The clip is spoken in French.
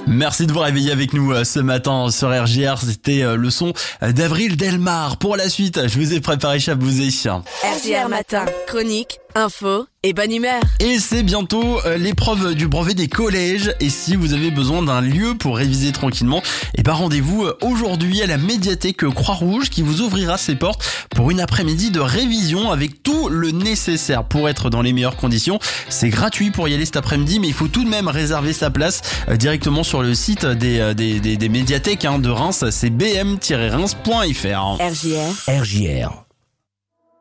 Merci de vous réveiller avec nous ce matin sur RJR. C'était le son d'Avril Delmar. Pour la suite, je vous ai préparé Chabouzé. RJR Matin, chronique, info et bonne humeur. Et c'est bientôt l'épreuve du brevet des collèges. Et si vous avez besoin d'un lieu pour réviser tranquillement, rendez-vous aujourd'hui à la médiathèque Croix-Rouge qui vous ouvrira ses portes pour une après-midi de révision avec tout le nécessaire pour être dans les meilleures conditions. C'est gratuit pour y aller cet après-midi, mais il faut tout de même réserver sa place directement sur le site des médiathèques de Reims. C'est bm-reims.fr. RJR.